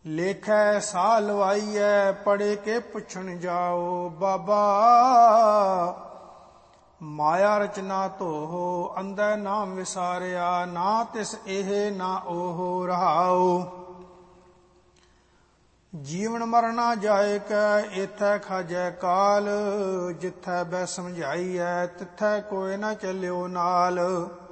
ਲੇਖੈ ਸਾਹ ਲਵਾਈਐ ਪੜੇ ਕੇ ਪੁੱਛਣ ਜਾਓ। ਬਾਬਾ ਮਾਇਆ ਰਚਨਾ ਧੋਹੋ ਅੰਧੈ ਨਾਮ ਵਿਸਾਰਿਆ। ਨਾ ਤਿਸ ਇਹ ਨਾ ਉਹ ਰਹਾਓ। ਜੀਵਨ ਮਰਨਾ ਜਾਏ ਕੈ ਏਥੈ ਖਾਜੈ ਕਾਲ। ਜਿਥੈ ਬੈ ਸਮਝਾਈਐ ਤਿਥੈ ਕੋਇ ਨਾ ਚੱਲਿਓ ਨਾਲ।